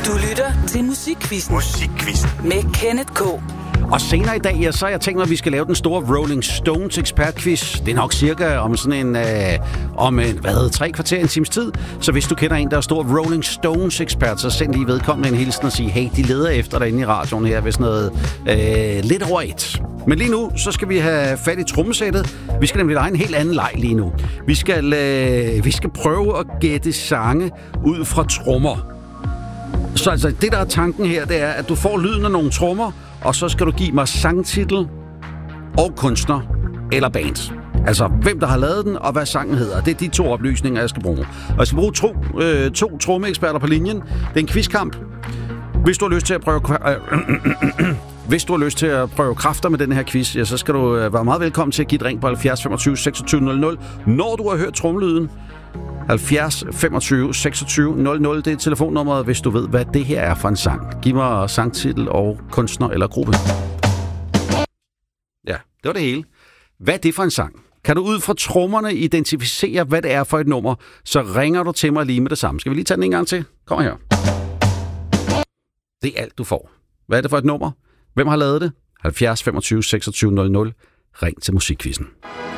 Du lytter til Musikquizzen. Med Kenneth K. Og senere i dag, ja, så har jeg tænkt mig, at vi skal lave den store Rolling Stones ekspertquiz. Det er nok cirka om sådan en 3 kvarter, en times tid. Så hvis du kender en, der er stor Rolling Stones ekspert, så send lige vedkommende en hilsen og sige, hey, de leder efter dig inde i radioen her, hvis noget lidt over et. Men lige nu, så skal vi have fat i trommesættet. Vi skal nemlig lege en helt anden leg lige nu. Vi skal prøve at gætte sange ud fra trommer. Så altså, det der er tanken her, det er, at du får lyden af nogle trommer, og så skal du give mig sangtitel og kunstner eller band. Altså, hvem der har lavet den, og hvad sangen hedder. Det er de 2 oplysninger, jeg skal bruge. Og jeg skal bruge to trommeeksperter på linjen. Det er en quizkamp. Hvis du har lyst til at prøve... Hvis du har lyst til at prøve kræfter med den her quiz, ja, så skal du være meget velkommen til at give et ring på 70 25 26 00, når du har hørt trommelyden. 70 25 26 00, det er telefonnummeret, hvis du ved, hvad det her er for en sang. Giv mig sangtitel og kunstner eller gruppe. Ja, det var det hele. Hvad er det for en sang? Kan du ud fra trommerne identificere, hvad det er for et nummer, så ringer du til mig lige med det samme. Skal vi lige tage den en gang til? Kom her. Det er alt, du får. Hvad er det for et nummer? Hvem har lavet det? 70 25 26 00. Ring til Musikquizzen.